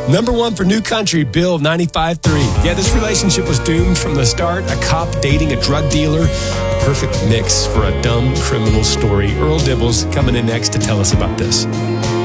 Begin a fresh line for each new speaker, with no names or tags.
Number one for New Country, Bill 95.3. Yeah, this relationship was doomed from the start. A cop dating a drug dealer. A perfect mix for a dumb criminal story. Earl Dibbles coming in next to tell us about this.